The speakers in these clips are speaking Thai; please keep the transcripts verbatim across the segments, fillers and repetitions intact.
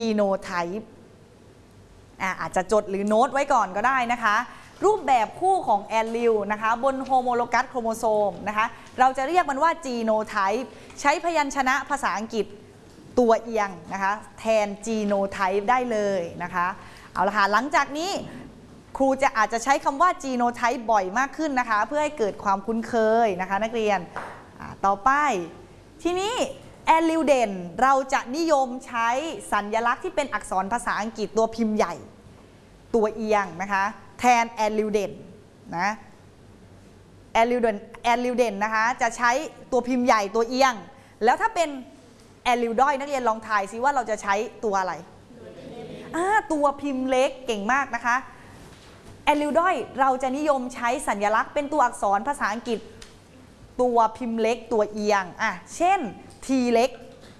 genotype อ่ะอาจจะจดหรือโน้ตไว้ก่อนก็ได้นะคะรูปแบบคู่ของแอลลิลนะคะบนโฮโมโลกัสโครโมโซมนะคะเราจะเรียกมันว่า genotype ใช้พยัญชนะภาษาอังกฤษตัวเอียงนะคะแทน genotype ได้เลยนะคะเอาละค่ะหลังจากนี้ครูจะอาจจะใช้คำว่า genotype บ่อยมากขึ้นนะคะเพื่อให้เกิดความคุ้นเคยนะคะนักเรียนต่อไปทีนี้แอลลิลเด่นเราจะนิยมใช้สัญลักษณ์ที่เป็นอักษรภาษาอังกฤษตัวพิมพ์ใหญ่ตัวเอียงนะคะแทนแอลลิลเด่นนะแอลลิลเด่นแอลลิลเด่นนะคะจะใช้ตัวพิมพ์ใหญ่ตัวเอียงแล้วถ้าเป็นแอลลิลด้อยนักเรียนลองทายซิว่าเราจะใช้ตัวอะไรอ่าตัวพิมพ์เล็กเก่งมากนะคะแอลลิลด้อยเราจะนิยมใช้สัญลักษณ์เป็นตัวอักษรภาษาอังกฤษตัวพิมพ์เล็กตัวเอียงอ่ะเช่น T เล็ก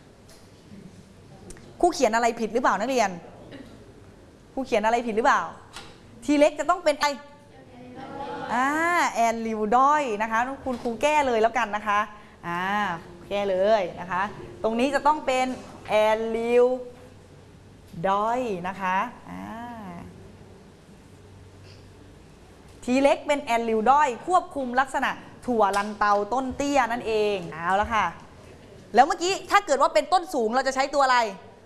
ครูเขียนอะไรผิดหรือเปล่านักเรียนครูเขียนอะไรผิดหรือเปล่า T เล็กจะต้องเป็นไออ่าแอลลิลด้อยนะคะคุณครูแก้เลยแล้วกันนะคะอ่าแก้เลยนะคะตรงนี้จะต้องเป็นแอลลิลด้อยนะคะอ่าทีเล็กเป็นแอลลิลด้อยควบคุมลักษณะถั่วลันเตาต้นเตี้ยนั่นเองเอาละค่ะแล้วเมื่อกี้ถ้าเกิดว่าเป็นต้นสูงเราจะใช้ตัวอะไร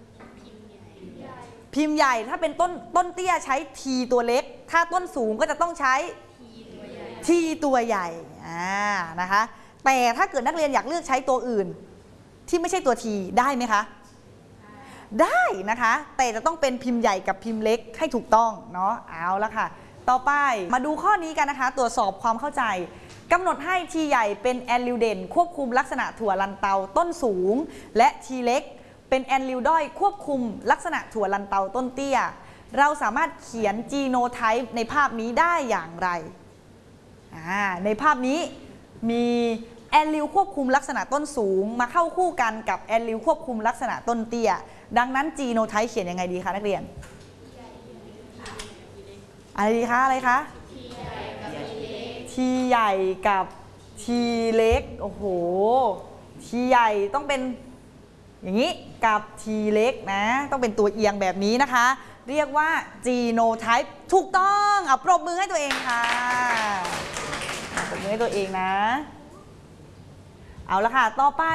พิมพ์ใหญ่ถ้าเป็นต้นต้นเตี้ยใช้ทีตัวเล็กถ้าต้นสูงก็จะต้องใช้ทีตัวใหญ่อ่านะคะแต่ถ้าเกิดนักเรียนอยากเลือกใช้ตัวอื่นที่ไม่ใช่ตัวทีได้ไหมคะได้นะคะแต่จะต้องเป็นพิมพ์ใหญ่กับพิมพ์เล็กให้ถูกต้องเนาะเอาละค่ะต่อไปมาดูข้อนี้กันนะคะตรวจสอบความเข้าใจกำหนดให้ทีใหญ่เป็นแอลลิลเด่นควบคุมลักษณะถั่วลันเตาต้นสูงและทีเล็กเป็นแอลลิลด้อยควบคุมลักษณะถั่วลันเตาต้นเตี้ยเราสามารถเขียนจีโนไทป์ในภาพนี้ได้อย่างไรในภาพนี้มีแอลลิลควบคุมลักษณะต้นสูงมาเข้าคู่กันกับแอลลิลควบคุมลักษณะต้นเตี้ยดังนั้นจีโนไทป์เขียนยังไงดีคะนักเรียนอะไรดีคะอะไรคะทีใหญ่กับทีเล็กโอ้โหทีใหญ่ต้องเป็นอย่างนี้กับทีเล็กนะต้องเป็นตัวเอียงแบบนี้นะคะเรียกว่า genotype ถูกต้องเอาปรบมือให้ตัวเองค่ะปรบมือให้ตัวเองนะเอาละค่ะต่อไป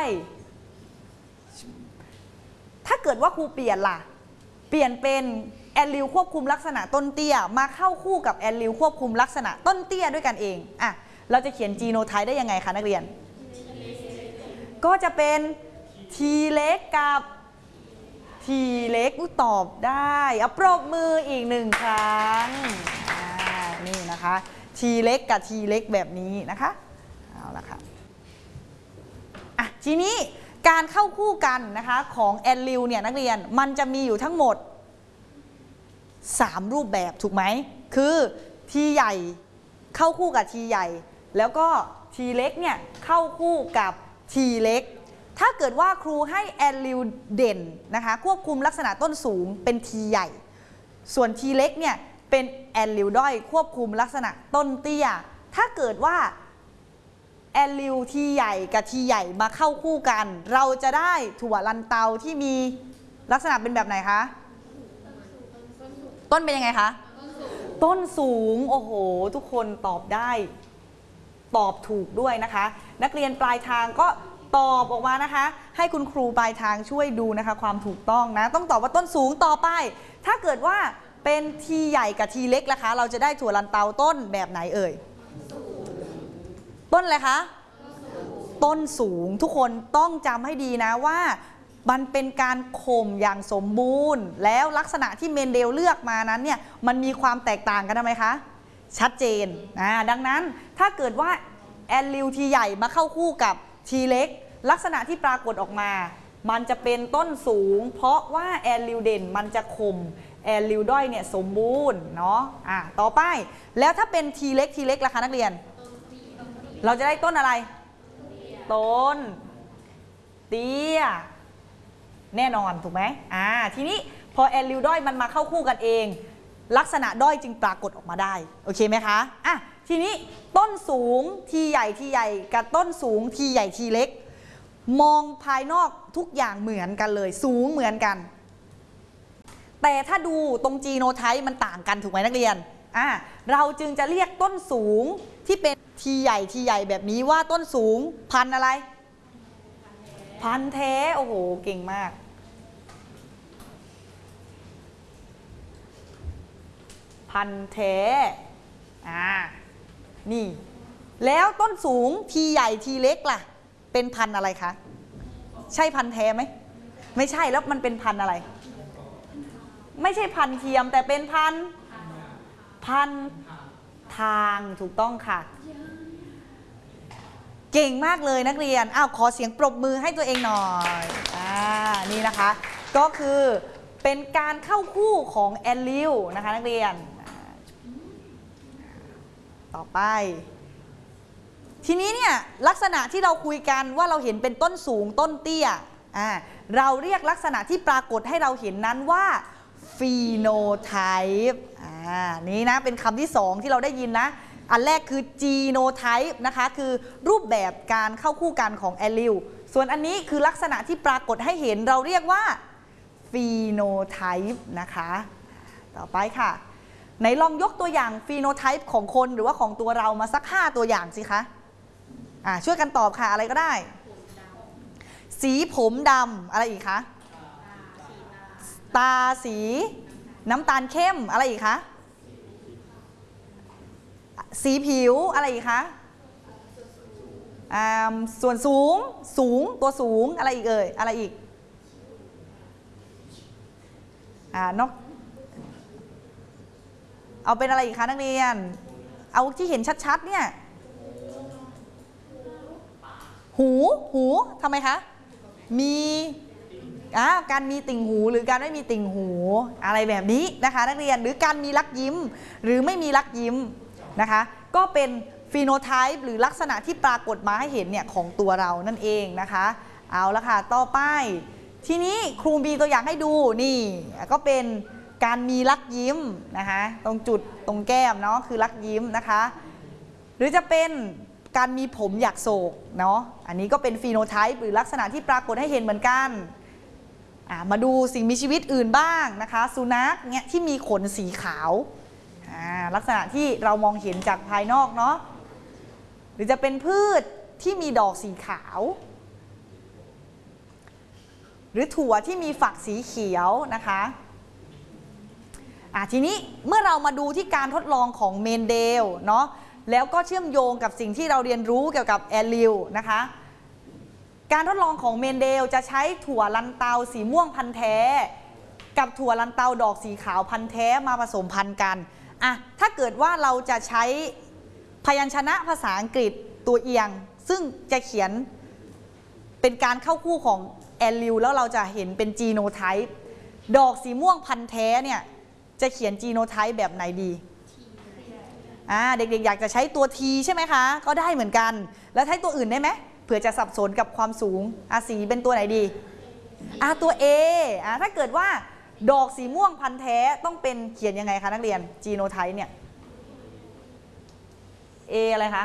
ถ้าเกิดว่าครูเปลี่ยนล่ะเปลี่ยนเป็นแอลลิลควบคุมลักษณะต้นเตี้ยมาเข้าคู่กับแอลลิลควบคุมลักษณะต้นเตี้ยด้วยกันเองอ่ะเราจะเขียนจีโนไทป์ได้ยังไงคะนักเรียนก็จะเป็นทีเล็กกับทีเล็กอุตอบได้เอาปรบมืออีกหนึ่งครั้งนี่นะคะทีเล็กกับทีเล็กแบบนี้นะคะเอาละค่ะอ่ะทีนี้การเข้าคู่กันนะคะของแอลลิลเนี่ยนักเรียนมันจะมีอยู่ทั้งหมดสามรูปแบบถูกไหมคือทีใหญ่เข้าคู่กับทีใหญ่แล้วก็ทีเล็กเนี่ยเข้าคู่กับทีเล็กถ้าเกิดว่าครูให้แอลลิลเด่นนะคะควบคุมลักษณะต้นสูงเป็นทีใหญ่ส่วนทีเล็กเนี่ยเป็นแอลลิลด้อยควบคุมลักษณะต้นเตี้ยถ้าเกิดว่าแอลลิลทีใหญ่กับทีใหญ่มาเข้าคู่กันเราจะได้ถั่วลันเตาที่มีลักษณะเป็นแบบไหนคะต้นเป็นยังไงคะต้นสูงโอ้โหทุกคนตอบได้ตอบถูกด้วยนะคะนักเรียนปลายทางก็ตอบออกมานะคะให้คุณครูปลายทางช่วยดูนะคะความถูกต้องนะต้องตอบว่าต้นสูงต่อไปถ้าเกิดว่าเป็นทีใหญ่กับทีเล็กล่ะคะเราจะได้ถั่วลันเตาต้นแบบไหนเอ่ยต้นอะไรคะต้นสูงทุกคนต้องจำให้ดีนะว่ามันเป็นการข่มอย่างสมบูรณ์แล้วลักษณะที่เมนเดลเลือกมานั้นเนี่ยมันมีความแตกต่างกันทำไมคะชัดเจนนะดังนั้นถ้าเกิดว่าแอลลิลทีใหญ่มาเข้าคู่กับทีเล็กลักษณะที่ปรากฏออกมามันจะเป็นต้นสูงเพราะว่าแอลลิลเด่นมันจะข่มแอลลิลด้อยเนี่ยสมบูรณ์เนาะอ่ะต่อไปแล้วถ้าเป็นทีเล็กทีเล็กล่ะคะนักเรียนเราจะได้ต้นอะไรต้นเตี้ยแน่นอนถูกไหมอ่าทีนี้พอแอลลิลด้อยมันมาเข้าคู่กันเองลักษณะด้อยจึงปรากฏออกมาได้โอเคไหมคะอ่ะทีนี้ต้นสูงทีใหญ่ทีใหญ่กับต้นสูงทีใหญ่ทีเล็กมองภายนอกทุกอย่างเหมือนกันเลยสูงเหมือนกันแต่ถ้าดูตรงจีโนไทป์มันต่างกันถูกไหมนักเรียนอ่าเราจึงจะเรียกต้นสูงที่เป็นทีใหญ่ทีใหญ่แบบนี้ว่าต้นสูงพันอะไรพันแท้โอ้โหเก่งมากพันแท้อ่านี่แล้วต้นสูงทีใหญ่ทีเล็กล่ะเป็นพันอะไรคะใช่พันแท้ไหมไม่ใช่แล้วมันเป็นพันอะไรไม่ใช่พันเทียมแต่เป็นพันพันทางถูกต้องค่ะเก่งมากเลยนักเรียนอ้าวขอเสียงปรบมือให้ตัวเองหน่อยอ่านี่นะคะก็คือเป็นการเข้าคู่ของแอนลิวนะคะนักเรียนต่อไปทีนี้เนี่ยลักษณะที่เราคุยกันว่าเราเห็นเป็นต้นสูงต้นเตี้ยอ่าเราเรียกลักษณะที่ปรากฏให้เราเห็นนั้นว่าฟีโนไทป์อ่านี้นะเป็นคำที่สองที่เราได้ยินนะอันแรกคือจีโนไทป์นะคะคือรูปแบบการเข้าคู่กันของแอลลิลส่วนอันนี้คือลักษณะที่ปรากฏให้เห็นเราเรียกว่าฟีโนไทป์นะคะต่อไปค่ะไหนลองยกตัวอย่างฟีโนไทป์ของคนหรือว่าของตัวเรามาสักห้าตัวอย่างสิคะอ่าช่วยกันตอบค่ะอะไรก็ได้สีผมดำอะไรอีกคะตาสีน้ำตาลเข้มอะไรอีกคะสีผิวอะไรอีกคะส่วนสูงสูงตัวสูงอะไรอีกเอ่ยอะไรอีกอ่านอกเอาเป็นอะไรอีกคะนักเรียนเอาที่เห็นชัดๆเนี่ยหูหูทำไมคะมีอ่าการมีติ่งหูหรือการไม่มีติ่งหูอะไรแบบนี้นะคะนักเรียนหรือการมีรักยิ้มหรือไม่มีรักยิ้มนะคะก็เป็นฟีโนไทป์หรือลักษณะที่ปรากฏมาให้เห็นเนี่ยของตัวเรานั่นเองนะคะเอาละค่ะต่อไปทีนี้ครูมีตัวอย่างให้ดูนี่ก็เป็นการมีรักยิ้มนะคะตรงจุดตรงแก้มเนาะคือรักยิ้มนะคะหรือจะเป็นการมีผมหยักโศกเนาะอันนี้ก็เป็นฟีโนไทป์หรือลักษณะที่ปรากฏให้เห็นเหมือนกันมาดูสิ่งมีชีวิตอื่นบ้างนะคะสุนัขเนี่ยที่มีขนสีขาวลักษณะที่เรามองเห็นจากภายนอกเนาะหรือจะเป็นพืชที่มีดอกสีขาวหรือถั่วที่มีฝักสีเขียวนะคะทีนี้เมื่อเรามาดูที่การทดลองของเมนเดลเนาะแล้วก็เชื่อมโยงกับสิ่งที่เราเรียนรู้เกี่ยวกับแอลลิลนะคะการทดลองของเมนเดลจะใช้ถั่วลันเตาสีม่วงพันธุ์แท้กับถั่วลันเตาดอกสีขาวพันธุ์แท้มาผสมพันธุ์กันอะถ้าเกิดว่าเราจะใช้พยัญชนะภาษาอังกฤษตัวเอียงซึ่งจะเขียนเป็นการเข้าคู่ของแอลลิลแล้วเราจะเห็นเป็นจีโนไทป์ดอกสีม่วงพันธุ์แท้เนี่ยจะเขียนจีโนไทป์แบบไหนดีอ่าเด็กๆอยากจะใช้ตัว T ใช่ไหมคะก็ได้เหมือนกันแล้วใช้ตัวอื่นได้ไหมเผื่อจะสับสนกับความสูงอ่ะสีเป็นตัวไหนดีอ่ะตัว A อ่ะถ้าเกิดว่าดอกสีม่วงพันธุ์แท้ต้องเป็นเขียนยังไงคะนักเรียนจีโนไทป์เนี่ย A อะไรคะ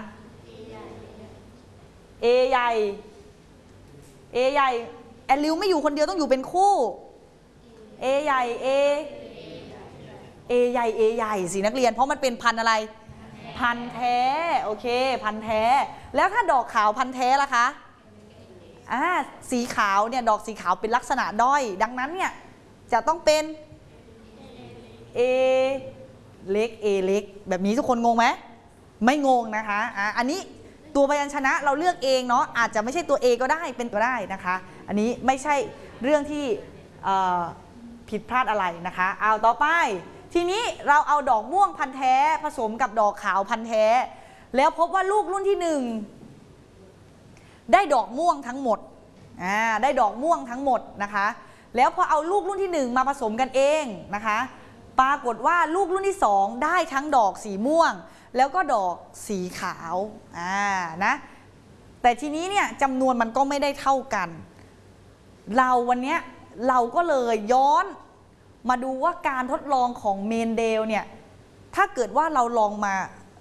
A ใหญ่ A ใหญ่แอลลิลไม่อยู่คนเดียวต้องอยู่เป็นคู่ A ใหญ่ A A ใหญ่ A ใหญ่สินักเรียนเพราะมันเป็นพันธุ์อะไรพันธุ์แท้โอเคพันธุ์แท้แล้วถ้าดอกขาวพันธุ์แท้ล่ะคะอ่าสีขาวเนี่ยดอกสีขาวเป็นลักษณะด้อยดังนั้นเนี่ยจะต้องเป็น A เล็ก A เล็กแบบนี้ทุกคนงงไหมไม่งงนะคะอ่าอันนี้ตัวพยัญชนะเราเลือกเองเนาะอาจจะไม่ใช่ตัว A ก็ได้เป็นก็ได้นะคะอันนี้ไม่ใช่เรื่องที่ผิดพลาดอะไรนะคะเอาต่อไปทีนี้เราเอาดอกม่วงพันธุ์แท้ผสมกับดอกขาวพันธุ์แท้แล้วพบว่าลูกรุ่นที่หนึ่งได้ดอกม่วงทั้งหมดอ่าได้ดอกม่วงทั้งหมดนะคะแล้วพอเอาลูกรุ่นที่หนึ่งมาผสมกันเองนะคะปรากฏว่าลูกรุ่นที่สองได้ทั้งดอกสีม่วงแล้วก็ดอกสีขาวอ่านะแต่ทีนี้เนี่ยจำนวนมันก็ไม่ได้เท่ากันเราวันนี้เราก็เลยย้อนมาดูว่าการทดลองของเมนเดลเนี่ยถ้าเกิดว่าเราลองมา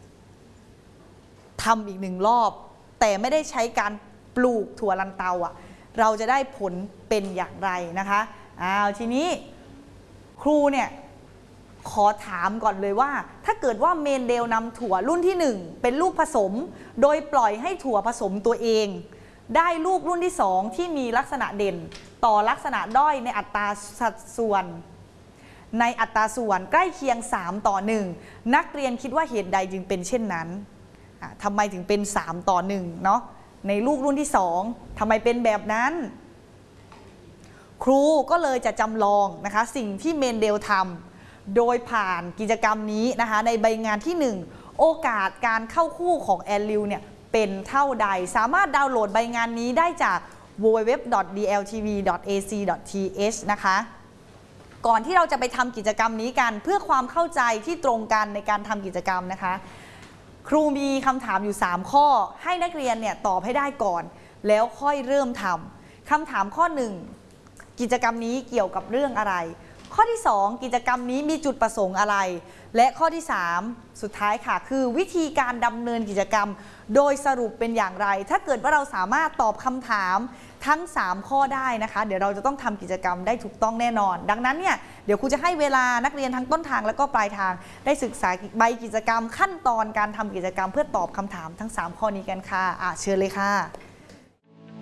ทำอีกหนึ่งรอบแต่ไม่ได้ใช้การปลูกถั่วลันเตาอ่ะเราจะได้ผลเป็นอย่างไรนะคะอ้าวทีนี้คครูเนี่ยขอถามก่อนเลยว่าถ้าเกิดว่าเมนเดลนำถั่วรุ่นที่หนึ่งเป็นลูกผสมโดยปล่อยให้ถั่วผสมตัวเองได้ลูกรุ่นที่สองที่มีลักษณะเด่นต่อลักษณะด้อยในอัตราสัดส่วนในอัตราส่วนใกล้เคียงสามต่อหนึ่งนักเรียนคิดว่าเหตุใดจึงเป็นเช่นนั้นทำไมถึงเป็นสามต่อหนึ่งเนาะในลูกรุ่นที่สองทำไมเป็นแบบนั้นครูก็เลยจะจำลองนะคะสิ่งที่เมนเดลทำโดยผ่านกิจกรรมนี้นะคะในใบงานที่หนึ่งโอกาสการเข้าคู่ของแอนลิวเนี่ยเป็นเท่าใดสามารถดาวน์โหลดใบงานนี้ได้จาก ดับเบิลยู ดับเบิลยู ดับเบิลยู ดอท ดี แอล ที วี ดอท เอ ซี ดอท ที เอช นะคะก่อนที่เราจะไปทำกิจกรรมนี้กันเพื่อความเข้าใจที่ตรงกันในการทำกิจกรรมนะคะครูมีคำถามอยู่สามข้อให้นักเรียนเนี่ยตอบให้ได้ก่อนแล้วค่อยเริ่มทำคำถามข้อหนึ่งกิจกรรมนี้เกี่ยวกับเรื่องอะไรข้อที่สองกิจกรรมนี้มีจุดประสงค์อะไรและข้อที่สามสุดท้ายค่ะคือวิธีการดำเนินกิจกรรมโดยสรุปเป็นอย่างไรถ้าเกิดว่าเราสามารถตอบคำถามทั้งสามข้อได้นะคะเดี๋ยวเราจะต้องทำกิจกรรมได้ถูกต้องแน่นอนดังนั้นเนี่ยเดี๋ยวครูจะให้เวลานักเรียนทั้งต้นทางและก็ปลายทางได้ศึกษาใบกิจกรรมขั้นตอนการทำกิจกรรมเพื่อตอบคำถามทั้งสามข้อนี้กันค่ะอ่ะเชิญเลยค่ะ